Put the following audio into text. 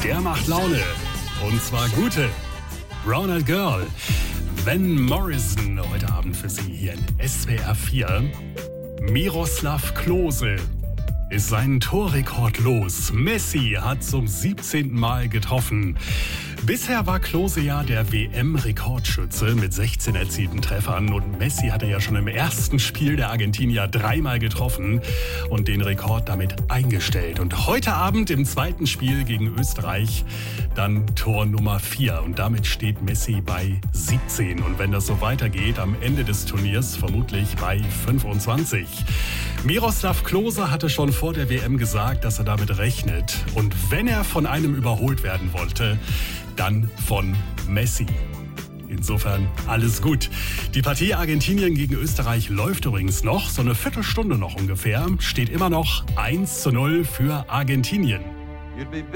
der macht Laune. Und zwar gute. Brown Eyed Girl. Van Morrison heute Abend für Sie hier in SWR 4. Miroslav Klose ist seinen Torrekord los. Messi hat zum 17. Mal getroffen. Bisher war Klose ja der WM-Rekordschütze mit 16 erzielten Treffern. Und Messi hatte ja schon im ersten Spiel der Argentinier 3-mal getroffen und den Rekord damit eingestellt. Und heute Abend im zweiten Spiel gegen Österreich dann Tor Nummer 4. Und damit steht Messi bei 17. Und wenn das so weitergeht, am Ende des Turniers vermutlich bei 25. Miroslav Klose hatte schon vor der WM gesagt, dass er damit rechnet. Und wenn er von einem überholt werden wollte, dann von Messi. Insofern alles gut. Die Partie Argentinien gegen Österreich läuft übrigens noch. So eine Viertelstunde noch ungefähr. Steht immer noch 1:0 für Argentinien.